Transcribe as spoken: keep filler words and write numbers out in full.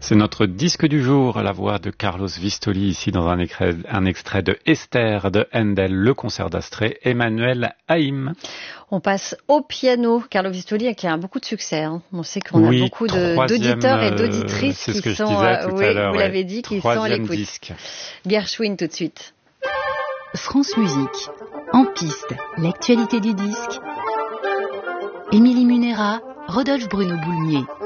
C'est notre disque du jour, la voix de Carlos Vistoli, ici dans un extrait, un extrait de Esther de Handel, le concert d'Astrée, Emmanuel Haïm. On passe au piano. Carlo Vistoli qui a beaucoup de succès. Hein. On sait qu'on oui, a beaucoup de, d'auditeurs et d'auditrices euh, qui que sont, euh, oui, vous l'avez dit, qui sont à l'écoute. Disque. Gershwin tout de suite. France Musique, en piste, l'actualité du disque. Émilie Munera, Rodolphe Bruno Boulmier.